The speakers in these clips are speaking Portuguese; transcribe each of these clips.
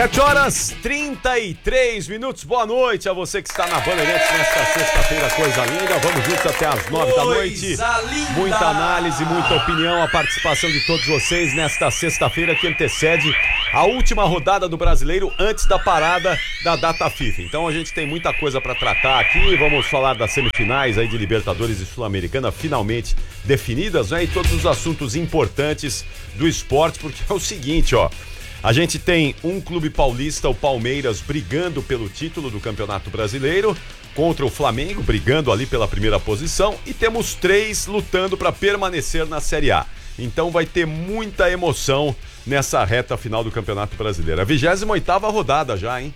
7h33. Boa noite a você que está na Bandeirantes nesta sexta-feira, coisa linda. Vamos juntos até as 9 da noite. Muita análise, muita opinião, a participação de todos vocês nesta sexta-feira que antecede a última rodada do Brasileiro antes da parada da data FIFA. Então a gente tem muita coisa para tratar aqui. Vamos falar das semifinais aí de Libertadores e Sul-Americana finalmente definidas, né? E todos os assuntos importantes do esporte, porque é o seguinte, ó. A gente tem um clube paulista, o Palmeiras, brigando pelo título do Campeonato Brasileiro, contra o Flamengo, brigando ali pela primeira posição, e temos 3 lutando para permanecer na Série A. Então vai ter muita emoção nessa reta final do Campeonato Brasileiro. A 28ª rodada já, hein?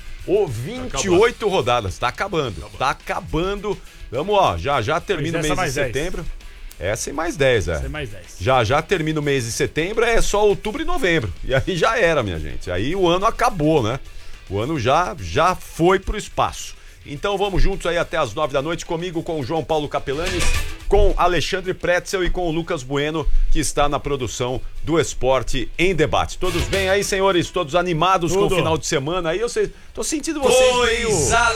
28 rodadas, tá acabando. Vamos, ó, já termina o mês de setembro. Essa e mais 10, Essa e mais 10. Já termina o mês de setembro, é só outubro e novembro. E aí já era, minha gente. Aí o ano acabou, né? O ano já foi pro espaço. Então vamos juntos aí até as 9 da noite, comigo, com o João Paulo Capelanes, com Alexandre Pretzel e com o Lucas Bueno, que está na produção do Esporte em Debate. Todos bem aí, senhores? Todos animados com o final de semana aí? Tô sentindo vocês Coisa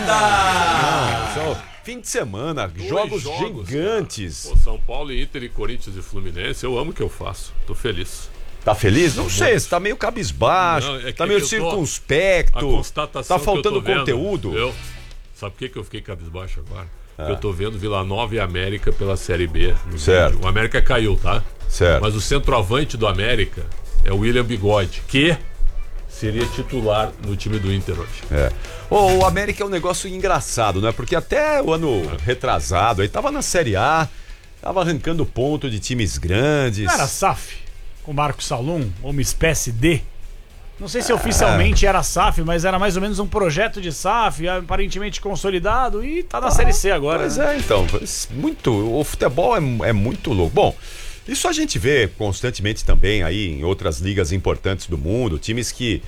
linda! Fim de semana, jogos gigantes. Pô, São Paulo, Inter e Corinthians e Fluminense, eu amo o que eu faço. Tô feliz. Tá feliz? Não sei, você tá meio cabisbaixo, tá meio circunspecto, tá faltando conteúdo. Sabe por que eu fiquei cabisbaixo agora? Porque eu tô vendo Vila Nova e América pela Série B. Certo. O América caiu, tá? Certo. Mas o centroavante do América é o William Bigode, que seria titular no time do Inter hoje. O América é um negócio engraçado, né? Porque até o ano retrasado, aí tava na Série A, tava arrancando ponto de times grandes. Não era SAF, com o Marco Salum, ou uma espécie de... Não sei se oficialmente era SAF, mas era mais ou menos um projeto de SAF, aparentemente consolidado, e tá na Série C agora. Pois né? Então, o futebol é muito louco. Bom, isso a gente vê constantemente também aí em outras ligas importantes do mundo, times que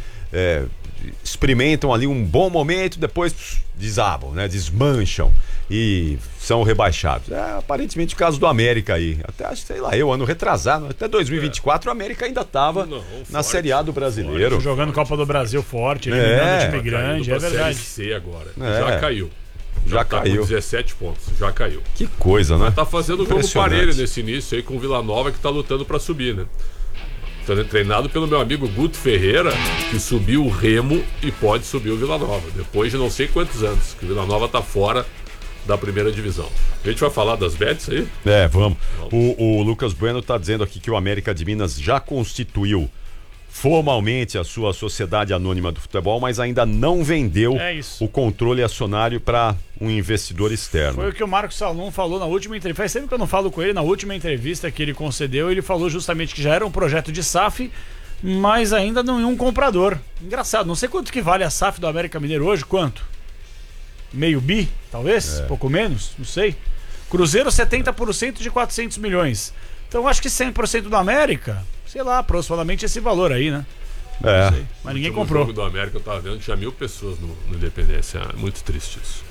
experimentam ali um bom momento, depois desabam, né? Desmancham e são rebaixados. Aparentemente o caso do América aí. Até, sei lá, ano retrasado, até 2024 o América ainda estava na Série A do Brasileiro. Jogando Copa do Brasil forte, eliminando o time grande, é verdade. Série C agora. Já caiu. Já tá caiu. Com 17 pontos, já caiu. Que coisa, né? Tá fazendo jogo parelho nesse início aí com o Vila Nova, que tá lutando pra subir, né? Sendo treinado pelo meu amigo Guto Ferreira, que subiu o Remo e pode subir o Vila Nova, depois de não sei quantos anos, que o Vila Nova tá fora da primeira divisão. A gente vai falar das bets aí? Vamos. O Lucas Bueno tá dizendo aqui que o América de Minas já constituiu formalmente a sua sociedade anônima do futebol, mas ainda não vendeu o controle acionário para um investidor externo. Foi o que o Marco Salum falou na última entrevista. Faz tempo que eu não falo com ele. Na última entrevista que ele concedeu, ele falou justamente que já era um projeto de SAF, mas ainda não é um comprador. Engraçado, não sei quanto que vale a SAF do América Mineiro hoje. Quanto? Meio bi, talvez? Pouco menos? Não sei. Cruzeiro 70% de 400 milhões. Então acho que 100% do América... sei lá, aproximadamente esse valor aí, né? Não sei, mas ninguém comprou. O jogo do América eu tava vendo, tinha 1000 pessoas no Independência. É muito triste isso.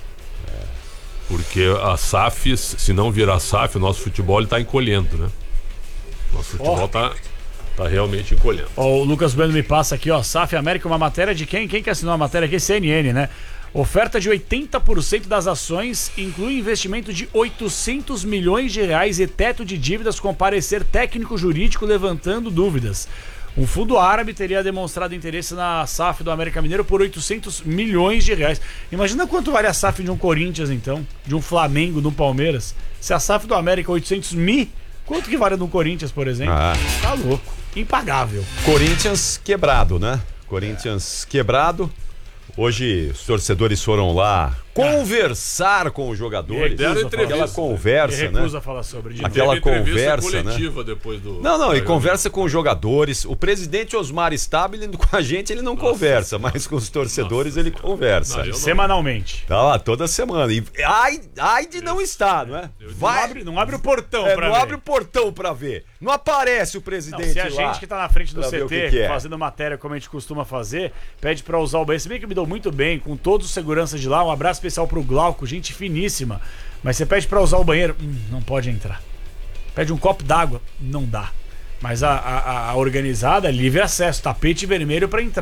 Porque a SAF, se não virar SAF, o nosso futebol ele tá encolhendo, né? Nosso futebol tá realmente encolhendo. O Lucas Bueno me passa aqui, SAF América, uma matéria de quem? Quem que assinou a matéria aqui? CNN, né? Oferta de 80% das ações inclui investimento de 800 milhões de reais e teto de dívidas com parecer técnico-jurídico levantando dúvidas. Um fundo árabe teria demonstrado interesse na SAF do América Mineiro por 800 milhões de reais. Imagina quanto vale a SAF de um Corinthians, então, de um Flamengo, do Palmeiras. Se a SAF do América é 800 mil, quanto que vale de um Corinthians, por exemplo? Tá louco, impagável. Corinthians quebrado, né? Corinthians quebrado. Hoje os torcedores foram lá conversar com os jogadores. Aquela conversa, né? Recusa falar sobre aquela conversa coletiva, né? Depois do... Não, e conversa com os jogadores. O presidente Osmar Stabile, com a gente ele não conversa, mas com os torcedores ele conversa. Semanalmente. Tá lá toda semana. E ai de não estar, não é? Não abre o portão pra ver. Não abre o portão pra ver. Não aparece o presidente lá. Se a gente que tá na frente do CT, fazendo matéria como a gente costuma fazer, pede pra usar o banheiro. Se bem que me deu muito bem, com todos os seguranças de lá, um abraço especial pro Glauco, gente finíssima. Mas você pede pra usar o banheiro, não pode entrar. Pede um copo d'água, não dá. Mas a organizada, livre acesso, tapete vermelho pra entrar.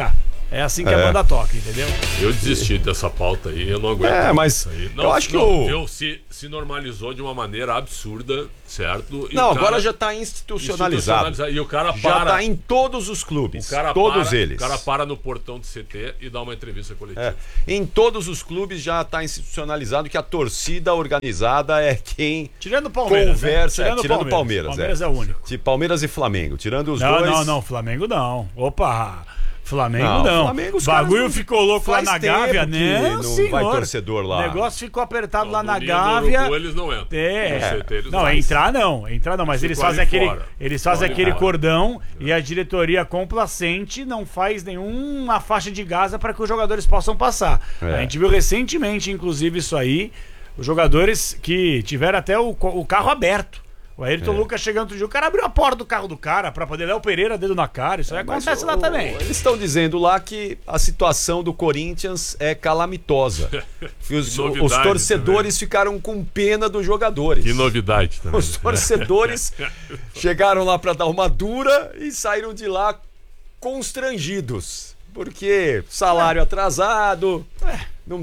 É assim que a banda toca, entendeu? Eu desisti dessa pauta aí, eu não aguento. Mas isso aí. Não, eu acho que se normalizou de uma maneira absurda, certo? E não, o cara agora já tá institucionalizado. E o cara já tá em todos os clubes, eles. O cara para no portão do CT e dá uma entrevista coletiva. Em todos os clubes já tá institucionalizado que a torcida organizada é quem tirando o Palmeiras, conversa, tirando o Palmeiras. Palmeiras é o único. De Palmeiras e Flamengo, tirando os dois. Não, Flamengo não. Opa! Flamengo não. Flamengo, o bagulho ficou louco lá na Gávea, né? Não vai torcedor lá. O negócio ficou apertado lá na Urubu, Gávea. eles não entram. Entrar não, mas eles fazem aquele cordão e a diretoria complacente não faz nenhuma faixa de Gaza para que os jogadores possam passar. A gente viu recentemente, inclusive, isso aí, os jogadores que tiveram até o carro aberto. O Ayrton Lucas chegando outro dia, o cara abriu a porta do carro do cara pra poder Léo Pereira, dedo na cara. Isso aí acontece lá também. Eles estão dizendo lá que a situação do Corinthians é calamitosa. Os torcedores ficaram com pena dos jogadores. Que novidade também. Os torcedores chegaram lá pra dar uma dura e saíram de lá constrangidos. Porque salário atrasado, não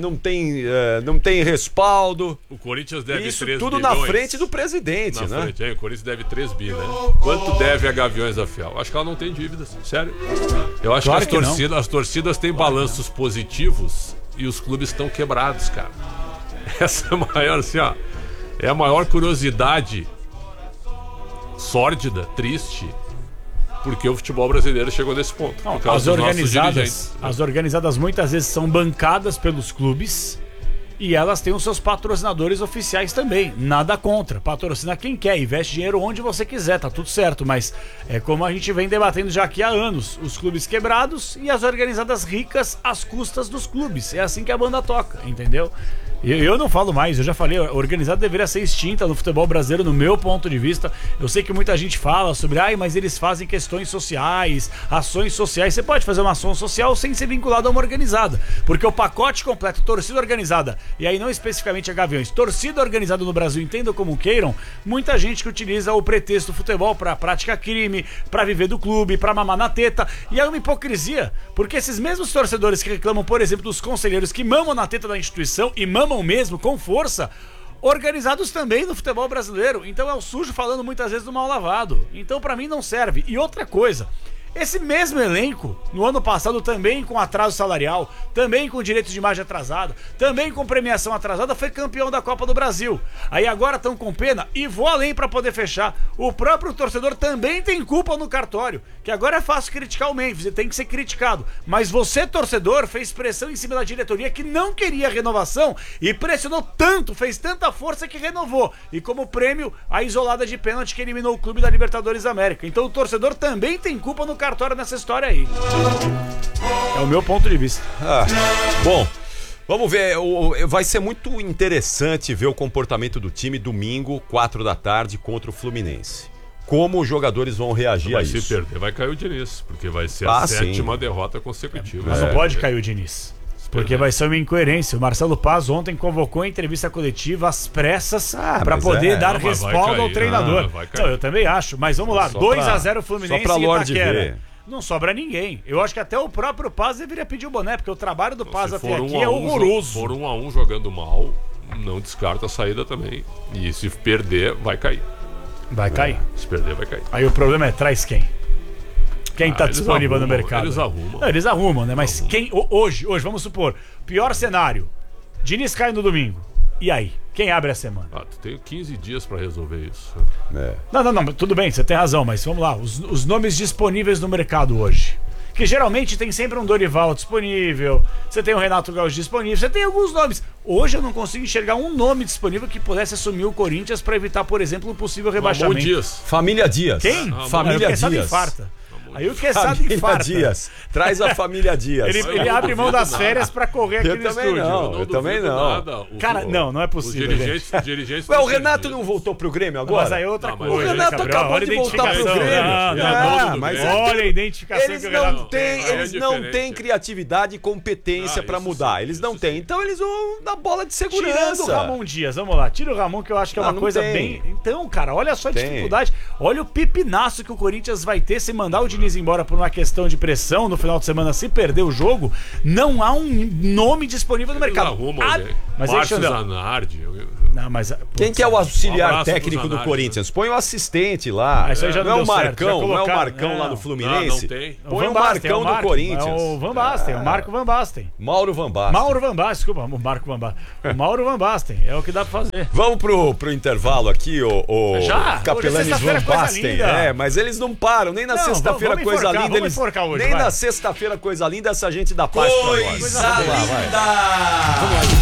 tem respaldo. O Corinthians deve isso 3 tudo bilhões. Na frente do presidente, né? Frente, o Corinthians deve 3 bi, né? Quanto deve a Gaviões da Fiel? Acho que ela não tem dívidas, sério. Eu acho que as torcidas têm balanços positivos e os clubes estão quebrados, cara. Essa é a maior, assim, ó, é a maior curiosidade sórdida, triste. Porque o futebol brasileiro chegou nesse ponto. Não, as organizadas muitas vezes são bancadas pelos clubes e elas têm os seus patrocinadores oficiais também. Nada contra. Patrocina quem quer, investe dinheiro onde você quiser, tá tudo certo. Mas é como a gente vem debatendo já aqui há anos. Os clubes quebrados e as organizadas ricas às custas dos clubes. É assim que a banda toca, entendeu? Eu não falo mais, eu já falei, a organizada deveria ser extinta no futebol brasileiro, no meu ponto de vista. Eu sei que muita gente fala sobre, mas eles fazem questões sociais, ações sociais. Você pode fazer uma ação social sem ser vinculado a uma organizada, porque o pacote completo, torcida organizada, e aí não especificamente a Gaviões, torcida organizada no Brasil, entendam como queiram, muita gente que utiliza o pretexto do futebol pra praticar crime, pra viver do clube, pra mamar na teta, e é uma hipocrisia, porque esses mesmos torcedores que reclamam, por exemplo, dos conselheiros que mamam na teta da instituição e mamam mesmo, com força, organizados também no futebol brasileiro. Então é o sujo falando muitas vezes do mal lavado. Então pra mim não serve. E outra coisa, esse mesmo elenco, no ano passado também com atraso salarial, também com direitos de imagem atrasada, também com premiação atrasada, foi campeão da Copa do Brasil. Aí agora estão com pena e vou além para poder fechar. O próprio torcedor também tem culpa no cartório, que agora é fácil criticar o Memphis, ele tem que ser criticado. Mas você, torcedor, fez pressão em cima da diretoria que não queria renovação e pressionou tanto, fez tanta força que renovou. E como prêmio, a isolada de pênalti que eliminou o clube da Libertadores da América. Então o torcedor também tem culpa no cartório nessa história aí. É o meu ponto de vista. Bom, vamos ver. Vai ser muito interessante ver o comportamento do time domingo, 4 da tarde, contra o Fluminense. Como os jogadores vão reagir a isso. Se perder, vai cair o Diniz, porque vai ser a 7ª derrota consecutiva. Mas não pode cair o Diniz. Porque vai ser uma incoerência. O Marcelo Paz ontem convocou a entrevista coletiva às pressas para poder dar respaldo ao treinador. Não, eu também acho. Mas vamos lá, 2-0 Fluminense e Itaquera. Não sobra ninguém. Eu acho que até o próprio Paz deveria pedir o boné, porque o trabalho do Paz até aqui é horroroso. Se for 1-1 jogando mal, não descarta a saída também. E se perder, vai cair. Vai cair? Se perder, vai cair. Aí o problema é, traz quem? Quem tá disponível no mercado? Eles arrumam. Não, eles arrumam, né? Mas quem hoje, vamos supor, pior cenário, Diniz cai no domingo. E aí? Quem abre a semana? Tu tem 15 dias pra resolver isso. Não, tudo bem, você tem razão, mas vamos lá, os nomes disponíveis no mercado hoje. Que geralmente tem sempre um Dorival disponível, você tem o Renato Gaúcho disponível, você tem alguns nomes. Hoje eu não consigo enxergar um nome disponível que pudesse assumir o Corinthians pra evitar, por exemplo, um possível rebaixamento. Dias. Família Dias. Quem? Família Dias. Infarta. Aí o que sabe infarta. Dias. Traz a família Dias. Ele abre mão das férias pra correr aqui no estúdio. Eu também não. Cara, não é possível. Os dirigentes o Renato não voltou pro Grêmio agora? Mas aí é outra coisa. O Renato acabou de voltar pro Grêmio. Mas olha a identificação que o Renato tem. Eles não têm criatividade e competência pra mudar. Eles não têm. Então eles vão dar bola de segurança. Tirando o Ramon Dias, vamos lá. Tira o Ramon, que eu acho que é uma coisa bem... Então, cara, olha só a dificuldade. Olha o pipinaço que o Corinthians vai ter se mandar o Diniz Diniz embora por uma questão de pressão no final de semana, se perder o jogo, não há um nome disponível no mercado. Mas Márcio Zanardi. Não, mas quem que é o auxiliar técnico do Corinthians? Põe o assistente lá. Isso aí já não não é o Marcão, não é o Marcão lá no Fluminense. Não tem. Põe o Marcão do Corinthians. É o Van Basten, o Marco Van Basten. Mauro Van Basten. Mauro Van Basten, desculpa, o Marco Van Basten. O Mauro Van Basten, é o que dá pra fazer. Vamos pro intervalo aqui, o Capelanes Van Basten. Mas eles não param, nem na sexta-feira coisa linda. Eles hoje, nem na sexta-feira coisa linda essa gente dá paz pra nós. Coisa linda! Vamos lá.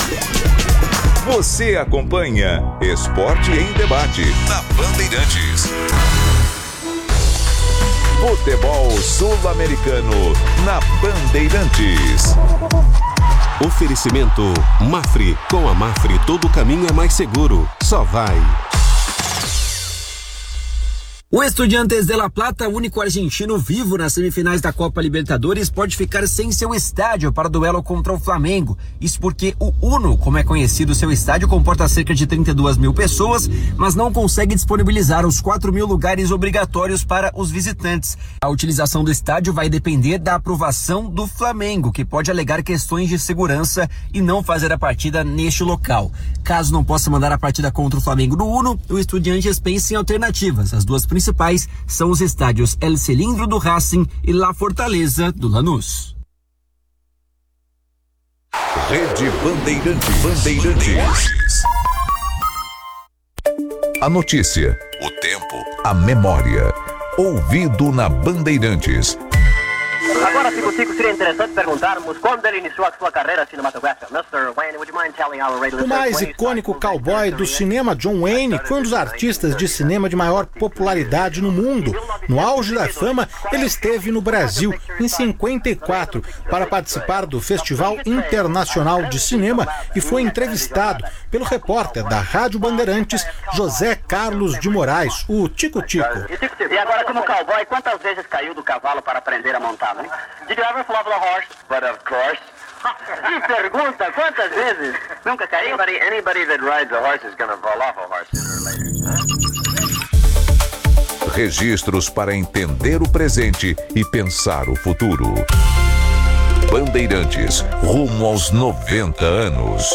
Você acompanha Esporte em Debate na Bandeirantes. Futebol sul-americano na Bandeirantes. Oferecimento Mafre. Com a Mafre todo caminho é mais seguro. Só vai. O Estudiantes de La Plata, único argentino vivo nas semifinais da Copa Libertadores, pode ficar sem seu estádio para o duelo contra o Flamengo. Isso porque o Uno, como é conhecido, seu estádio comporta cerca de 32 mil pessoas, mas não consegue disponibilizar os 4 mil lugares obrigatórios para os visitantes. A utilização do estádio vai depender da aprovação do Flamengo, que pode alegar questões de segurança e não fazer a partida neste local. Caso não possa mandar a partida contra o Flamengo no Uno, o Estudiantes pensa em alternativas. As duas principais são os estádios El Cilindro do Racing e La Fortaleza do Lanús. Rede Bandeirantes. A notícia, o tempo, a memória. Ouvido na Bandeirantes. Agora, Tico, seria interessante perguntarmos quando ele iniciou a sua carreira cinematográfica. Mr. Wayne, would you mind telling our radio listeners? O mais icônico cowboy do cinema, John Wayne, foi um dos artistas de cinema de maior popularidade no mundo. No auge da fama, ele esteve no Brasil em 54 para participar do Festival Internacional de Cinema e foi entrevistado pelo repórter da Rádio Bandeirantes, José Carlos de Moraes, o Tico. E agora, como cowboy, quantas vezes caiu do cavalo para aprender a montá-lo? Did you ever fall off the horse? But of course. Que pergunta, quantas vezes? Nunca caiu? Anybody that rides a horse is gonna fall off a horse sooner or later. Registros para entender o presente e pensar o futuro. Bandeirantes, rumo aos 90 anos.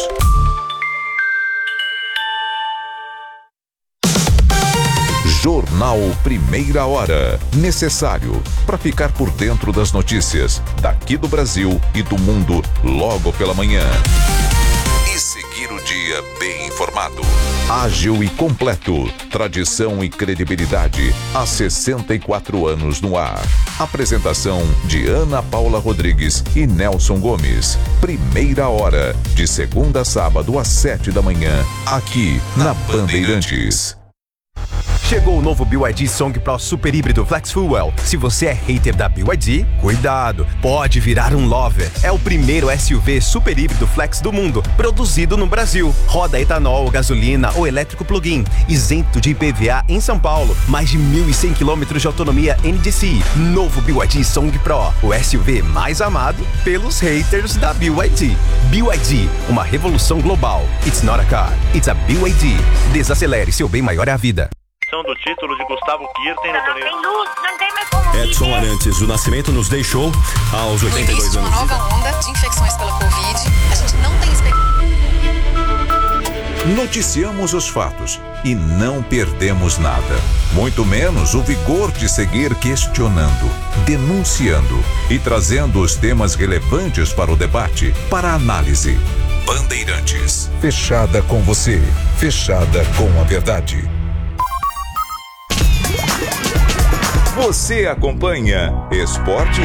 Jornal Primeira Hora. Necessário para ficar por dentro das notícias daqui do Brasil e do mundo logo pela manhã. E seguir o dia bem informado. Ágil e completo. Tradição e credibilidade há 64 anos no ar. Apresentação de Ana Paula Rodrigues e Nelson Gomes. Primeira Hora. De segunda a sábado às 7 da manhã. Aqui na Bandeirantes. Chegou o novo BYD Song Pro Super Híbrido Flex Fuel. Se você é hater da BYD, cuidado, pode virar um lover. É o primeiro SUV super híbrido flex do mundo, produzido no Brasil. Roda etanol, gasolina ou elétrico plug-in, isento de IPVA em São Paulo. Mais de 1.100 km de autonomia NDCi. Novo BYD Song Pro, o SUV mais amado pelos haters da BYD. BYD, uma revolução global. It's not a car, it's a BYD. Desacelere, seu bem maior é a vida. Do título de Gustavo Kirten no torneio. Não tem luz, não tem mais como Edson Arantes do Nascimento nos deixou aos 82 anos. Uma nova onda de infecções pela Covid. A gente não tem expectativa. Noticiamos os fatos e não perdemos nada. Muito menos o vigor de seguir questionando, denunciando e trazendo os temas relevantes para o debate, para a análise. Bandeirantes. Fechada com você. Fechada com a verdade. Você acompanha Esporte